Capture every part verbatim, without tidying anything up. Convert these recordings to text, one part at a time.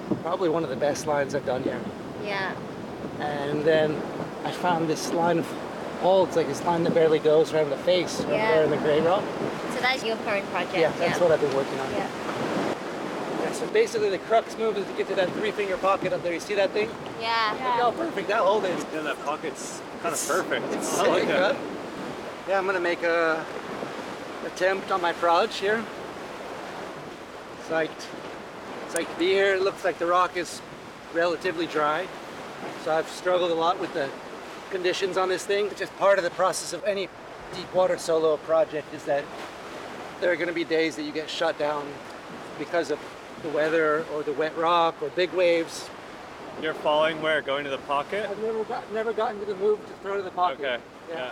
probably one of the best lines I've done here. Yeah. And then I found this line of holds, like this line that barely goes around the face over Yeah. there in the gray rock. So that's your current project. Yeah, that's yeah. what I've been working on. Yeah. Yeah, so basically the crux move is to get to that three finger pocket up there. You see that thing? Yeah. Look how perfect that hold is. Yeah, that pocket's kind of perfect. It's I like sick, that. huh? Yeah, I'm gonna make a attempt on my proj here. Psyched. Psyched to be here. It looks like the rock is relatively dry. So I've struggled a lot with the conditions on this thing. It's just part of the process of any deep water solo project is that there are gonna be days that you get shut down because of the weather or the wet rock or big waves. You're following where? Going to the pocket? I've never got, never gotten to the move to throw to the pocket. Okay, yeah.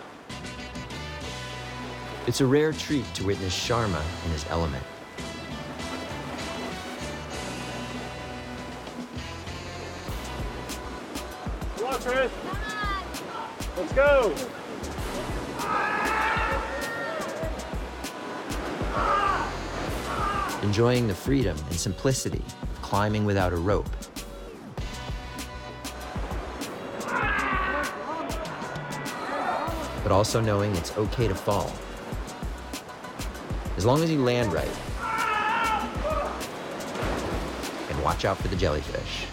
It's a rare treat to witness Sharma in his element. Come on, Chris. Let's go. Enjoying the freedom and simplicity of climbing without a rope. But also knowing it's okay to fall. As long as you land right. And watch out for the jellyfish.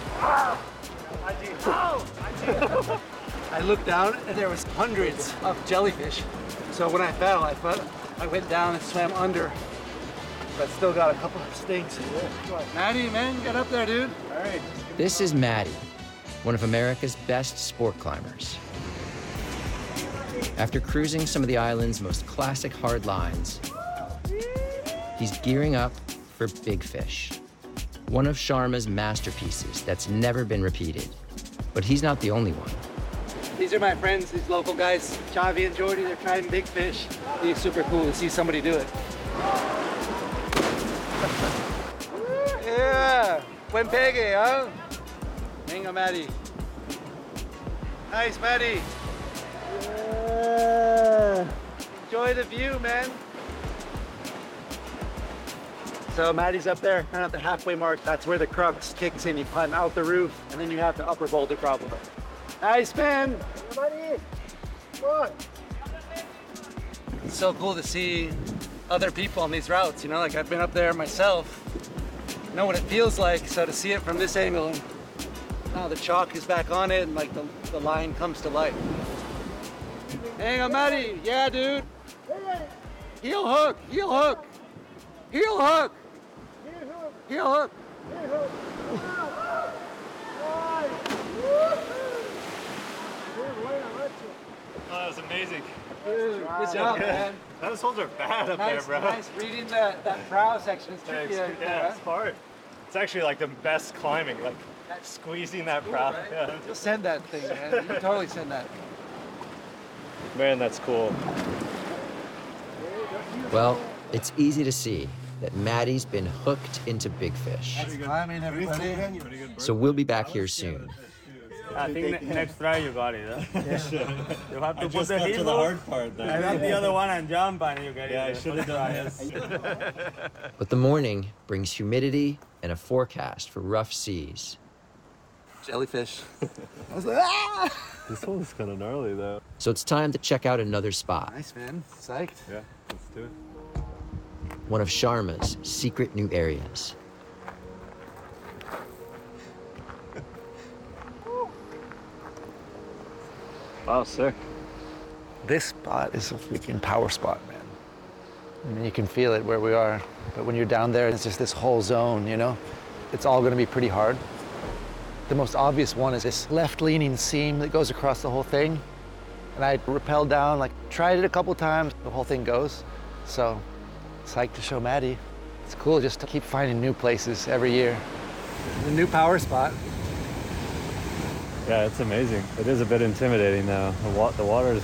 I looked down and there was hundreds of jellyfish. So when I fell, I thought I went down and swam under, but still got a couple of stings. Maddie, man, get up there, dude. All right. This is Maddie, one of America's best sport climbers. After cruising some of the island's most classic hard lines, he's gearing up for Big Fish, one of Sharma's masterpieces that's never been repeated. But he's not the only one. These are my friends, these local guys, Chavi and Jordy. They're trying Big Fish. It's super cool to see somebody do it. Yeah, buen pegue, huh? Venga, Maddie. Nice, Maddie. Yeah. Enjoy the view, man. So Maddie's up there, kind of at the halfway mark. That's where the crux kicks in. You climb out the roof, and then you have the upper boulder problem. Nice, man. Buddy. Come on. It's so cool to see other people on these routes, you know? Like, I've been up there myself. I know what it feels like, so to see it from this angle, and now the chalk is back on it, and like the, the line comes to life. Hang on, Maddie. Yeah, dude. Heel hook, heel hook. Heel hook. Heel hook. Oh, that was amazing. Dude, good job, man. Those holes are bad up Nice, there, bro. nice. Reading the, that prow section is tricky. Thanks. out there, Yeah, huh? it's hard. It's actually like the best climbing, like That's squeezing that cool, prow. right? Yeah. You'll send that thing, man. You can totally send that. Man, that's cool. Well, it's easy to see that Maddie's been hooked into Big Fish. That's climbing, everybody. So we'll be back here soon. I think ne- next try you got it. Huh? You have to I put just the got heel to the hook, hard part there. and then the other one and jump and you get Yeah, I it. should have done this. But the morning brings humidity and a forecast for rough seas. Jellyfish. This hole is kind of gnarly, though. So it's time to check out another spot, Nice, man. Psyched. Yeah, let's do it. one of Sharma's secret new areas. Wow, sick. This spot is a freaking power spot, man. I mean, you can feel it where we are, but when you're down there, it's just this whole zone, you know? It's all gonna be pretty hard. The most obvious one is this left-leaning seam that goes across the whole thing. And I rappelled down, like, tried it a couple times, the whole thing goes. So, psyched to show Maddie. It's cool just to keep finding new places every year. The new power spot. Yeah, it's amazing. It is a bit intimidating, though. The, wa- the water is